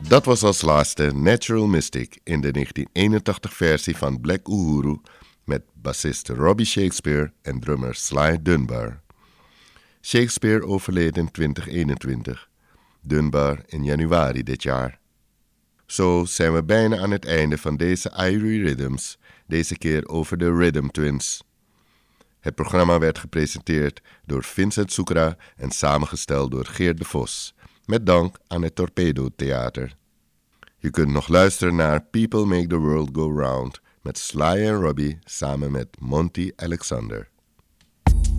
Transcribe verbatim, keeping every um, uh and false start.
Dat was als laatste Natural Mystic in de negentien eenentachtig versie van Black Uhuru met bassist Robbie Shakespeare en drummer Sly Dunbar. Shakespeare overleed in twintig eenentwintig, Dunbar in januari dit jaar. Zo zijn we bijna aan het einde van deze Irie Rhythms, deze keer over de Rhythm Twins. Het programma werd gepresenteerd door Vincent Soekra en samengesteld door Geert de Vos, met dank aan het Torpedo Theater. Je kunt nog luisteren naar People Make the World Go Round met Sly en Robbie samen met Monty Alexander.